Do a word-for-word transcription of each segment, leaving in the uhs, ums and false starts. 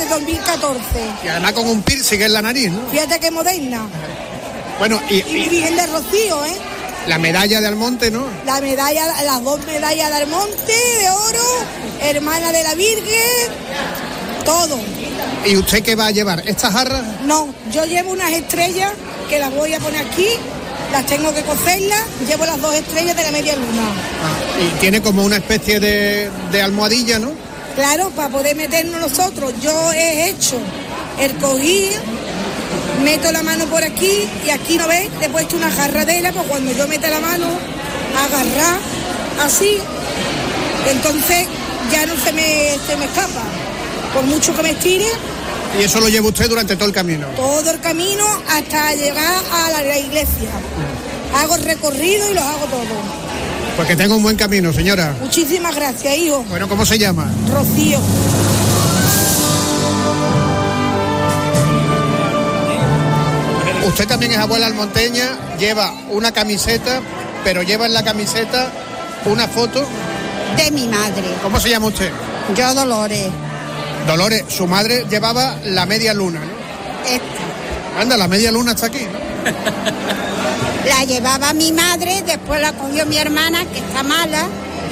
dos mil catorce. Y además con un piercing en la nariz, ¿no? Fíjate qué moderna. Bueno, y, y, y Virgen de Rocío, ¿eh? La medalla de Almonte, ¿no? La medalla, las dos medallas de Almonte, de oro, hermana de la Virgen, todo. ¿Y usted qué va a llevar? ¿Estas jarras? No, yo llevo unas estrellas que las voy a poner aquí, las tengo que cocerlas, llevo las dos estrellas de la media luna. Ah, y tiene como una especie de, de almohadilla, ¿no? Claro, para poder meternos nosotros. Yo he hecho el cojín, meto la mano por aquí y aquí, ¿no ves? Le he puesto una jarradera, pues cuando yo meta la mano, agarrar así, entonces ya no se me, se me escapa. Por mucho que me estire. ¿Y eso lo lleva usted durante todo el camino? Todo el camino hasta llegar a la, la iglesia. Hago el recorrido y los hago todos. Pues que tenga un buen camino, señora. Muchísimas gracias, hijo. Bueno, ¿cómo se llama? Rocío. Usted también es abuela almonteña, lleva una camiseta, pero lleva en la camiseta una foto de mi madre. ¿Cómo se llama usted? Yo, Dolores. Dolores, su madre llevaba la media luna, ¿no? Esta. Anda, la media luna está aquí, ¿no? La llevaba mi madre, después la cogió mi hermana, que está mala,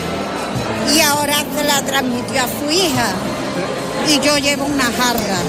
y ahora se la transmitió a su hija. Y yo llevo una jarra.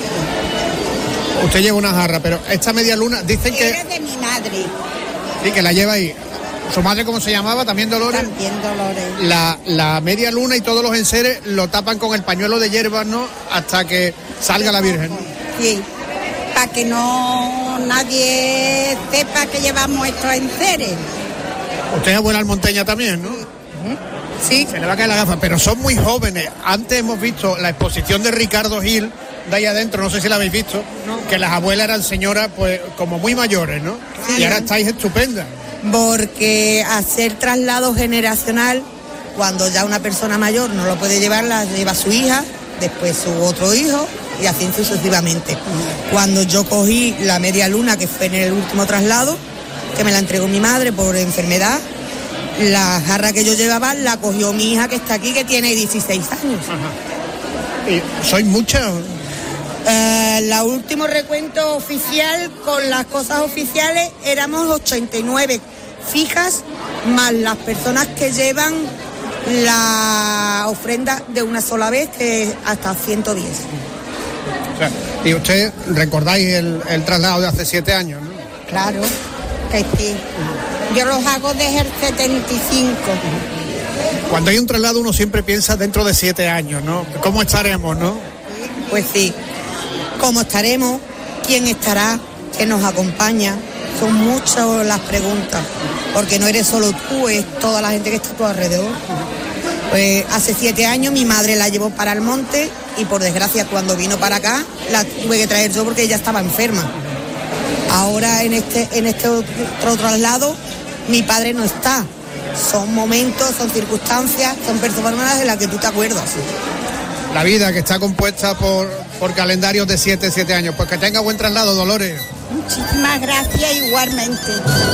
Usted lleva una jarra, pero esta media luna, dicen que... Es de mi madre. Sí, que la lleva ahí. ¿Su madre cómo se llamaba? ¿También Dolores? También Dolores. La, la media luna y todos los enseres lo tapan con el pañuelo de hierbas, ¿no? Hasta que salga la Virgen. Sí, para que no nadie sepa que llevamos estos enseres. Usted es abuela almonteña también, ¿no? Sí. Se le va a caer la gafa, pero son muy jóvenes. Antes hemos visto la exposición de Ricardo Gil, de ahí adentro, no sé si la habéis visto, ¿no? Que las abuelas eran señoras, pues, como muy mayores, ¿no? Sí. Y ahora estáis estupendas. Porque hacer traslado generacional, cuando ya una persona mayor no lo puede llevar, la lleva su hija, después su otro hijo y así sucesivamente. Cuando yo cogí la media luna, que fue en el último traslado, que me la entregó mi madre por enfermedad, la jarra que yo llevaba la cogió mi hija, que está aquí, que tiene dieciséis años. Ajá. ¿Y sois muchas? Uh, la último recuento oficial con las cosas oficiales éramos ochenta y nueve fijas, más las personas que llevan la ofrenda de una sola vez, que es hasta ciento diez. O sea, y usted recordáis el, el traslado de hace siete años, ¿no? Claro, que sí. Yo los hago desde el setenta y cinco. Cuando hay un traslado uno siempre piensa dentro de siete años, ¿no? ¿Cómo estaremos, no? Pues sí. ¿Cómo estaremos? ¿Quién estará? ¿Quién nos acompaña? Son muchas las preguntas, porque no eres solo tú, es toda la gente que está a tu alrededor. Pues hace siete años mi madre la llevó para el monte y por desgracia cuando vino para acá la tuve que traer yo porque ella estaba enferma. Ahora en este, en este otro traslado mi padre no está. Son momentos, son circunstancias, son personas de las que tú te acuerdas. La vida que está compuesta por, por calendarios de siete, siete años. Pues que tenga buen traslado, Dolores. Muchísimas gracias igualmente.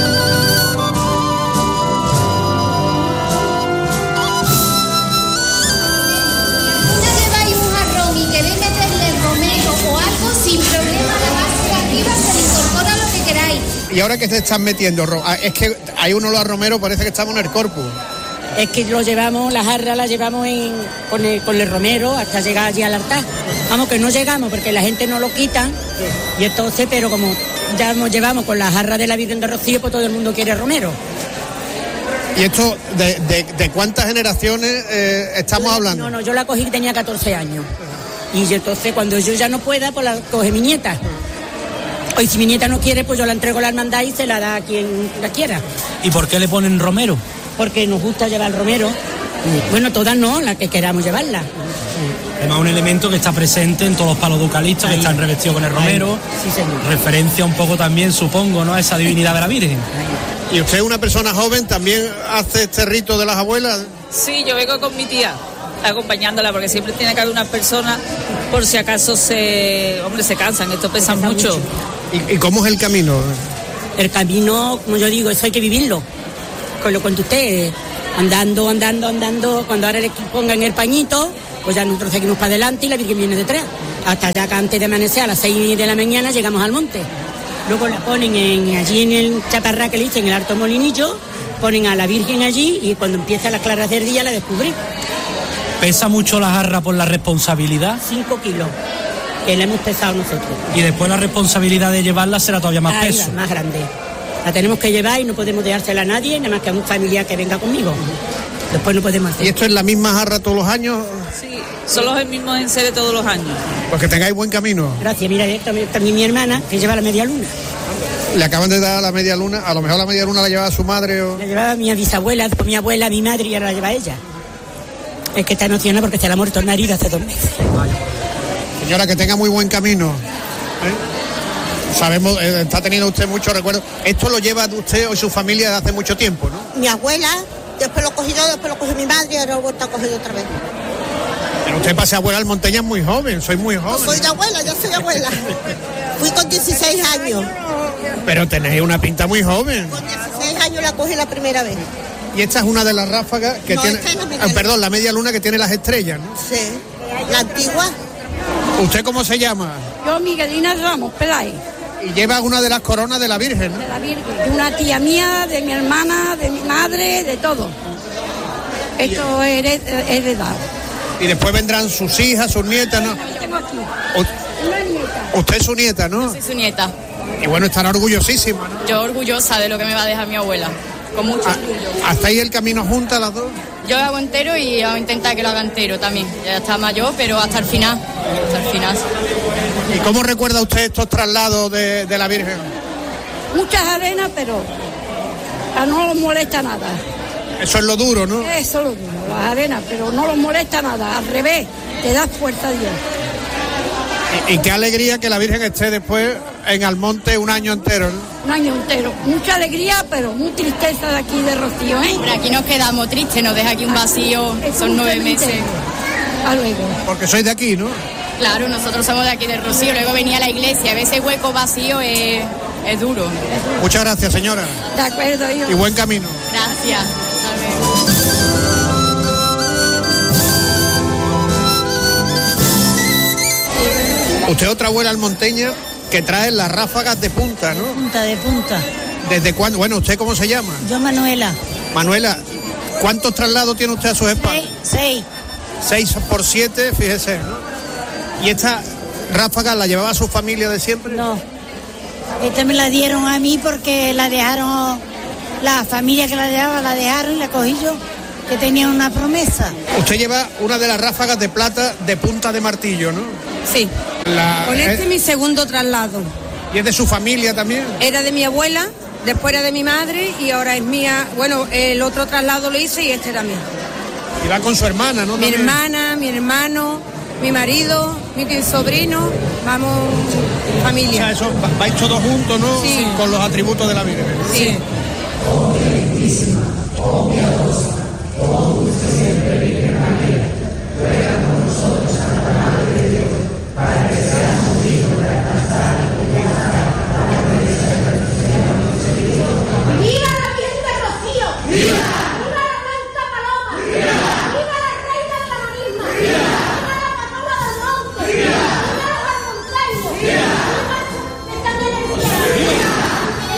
No lleváis un jarrón y queréis meterle romero o algo, sin problema, la base de arriba se le incorpora lo que queráis. ¿Y ahora qué se están metiendo? Es que hay uno los romeros, parece que estamos en el Corpus. Es que lo llevamos, la jarra la llevamos en, con, el, con el romero hasta llegar allí al altar. Vamos, que no llegamos porque la gente no lo quita. Y entonces, pero como ya nos llevamos con la jarra de la Virgen de Rocío, pues todo el mundo quiere romero. ¿Y esto de, de, de cuántas generaciones eh, estamos yo, hablando? No, no, yo la cogí que tenía catorce años. Y yo, entonces cuando yo ya no pueda, pues la coge mi nieta. Y si mi nieta no quiere, pues yo la entrego a la hermandad y se la da a quien la quiera. ¿Y por qué le ponen romero? Porque nos gusta llevar el romero. Bueno, todas no, las que queramos llevarla. Además, un elemento que está presente en todos los palos de eucalipto, que están revestidos con el romero. Sí, señor. Referencia un poco también, supongo, ¿no?, a esa divinidad de la Virgen. ¿Y usted, una persona joven, también hace este rito de las abuelas? Sí, yo vengo con mi tía, acompañándola, porque siempre tiene que haber una persona, por si acaso se... Hombre, se cansan, esto pesa mucho. mucho. ¿Y, ¿Y cómo es el camino? El camino, como yo digo, eso hay que vivirlo. Con lo cuento usted, andando, andando, andando, cuando ahora le pongan el pañito, pues ya nosotros seguimos para adelante y la Virgen viene detrás. Hasta ya que antes de amanecer, a las seis de la mañana, llegamos al monte. Luego la ponen en, allí en el chaparrá que le dicen, el Alto Molinillo, ponen a la Virgen allí y cuando empieza las claras del día la descubrí. ¿Pesa mucho la jarra por la responsabilidad? Cinco kilos, que la hemos pesado nosotros. Y después la responsabilidad de llevarla será todavía más Ahí peso. va, más grande. La tenemos que llevar y no podemos dejársela a nadie, nada más que a un familiar que venga conmigo. Después no podemos hacer. ¿Y esto es la misma jarra todos los años? Sí, son los mismos enseres todos los años. Pues que tengáis buen camino. Gracias, mira, también, también mi hermana, que lleva la media luna. Le acaban de dar la media luna, a lo mejor la media luna la llevaba su madre o... La llevaba mi bisabuela, después mi abuela, mi madre y ahora la lleva ella. Es que está emocionada porque se le ha muerto el marido hace dos meses. Señora, que tenga muy buen camino. ¿Eh? Sabemos, eh, está teniendo usted muchos recuerdos. Esto lo lleva usted o su familia desde hace mucho tiempo, ¿no? Mi abuela, después lo cogí yo, después lo cogió mi madre y ahora lo he vuelto a coger otra vez. Pero usted pase abuela al Monteña muy joven, soy muy joven. No soy de abuela, yo soy abuela. Fui con dieciséis años. Pero tenéis una pinta muy joven. Con dieciséis años la cogí la primera vez. Y esta es una de las ráfagas que No, tiene... esta es la media Ah, perdón, la media luna que tiene las estrellas, ¿no? Sí, la antigua. ¿Usted cómo se llama? Yo, Miguelina Ramos Peláez, Y lleva una de las coronas de la Virgen, ¿no? de la Virgen, de una tía mía, de mi hermana, de mi madre, de todo. Esto es hered- heredado. Y después vendrán sus hijas, sus nietas, ¿no? Tengo aquí U- una nieta. Usted es su nieta, ¿no? Soy su nieta. Y bueno, estará orgullosísima, ¿no? Yo orgullosa de lo que me va a dejar mi abuela. Con mucho orgullo. ¿Hasta ahí el camino juntas las dos? Yo lo hago entero y voy a intentar que lo haga entero también. Ya está mayor, pero hasta el final. Hasta el final. ¿Y cómo recuerda usted estos traslados de, de la Virgen? Muchas arenas, pero a no los molesta nada. Eso es lo duro, ¿no? Eso es lo duro, las arenas, pero no los molesta nada. Al revés, te das fuerza a Dios. Y, y qué alegría que la Virgen esté después en Almonte un año entero, ¿no? Un año entero. Mucha alegría, pero muy tristeza de aquí de Rocío, ¿eh? Pero aquí nos quedamos tristes, nos deja aquí un vacío. Es Son un nueve cementerio. meses. Hasta luego. Porque sois de aquí, ¿no? Claro, nosotros somos de aquí de Rocío. Luego venía la iglesia. A veces hueco vacío es, es duro. Muchas gracias, señora. De acuerdo, hijo. Y buen camino. Gracias. Usted otra abuela almonteña que trae las ráfagas de punta, ¿no? Punta de punta. ¿Desde cuándo? Bueno, ¿usted cómo se llama? Yo, Manuela. Manuela, ¿cuántos traslados tiene usted a sus espaldas? Seis. Seis por siete, fíjese, ¿no? ¿Y esta ráfaga la llevaba su familia de siempre? No. Esta me la dieron a mí porque la dejaron, la familia que la dejaba la dejaron y la cogí yo, que tenía una promesa. Usted lleva una de las ráfagas de plata de punta de martillo, ¿no? Sí. La, Con este es eh, mi segundo traslado. ¿Y es de su familia también? Era de mi abuela, después era de mi madre y ahora es mía. Bueno, el otro traslado lo hice y este era mío. Y va con su hermana, ¿no? Mi También. hermana, mi hermano, mi marido, mi sobrino, vamos, O sea, familia. eso, va- vais todos juntos, ¿no? Sí. Con los atributos de la Virgen. Sí.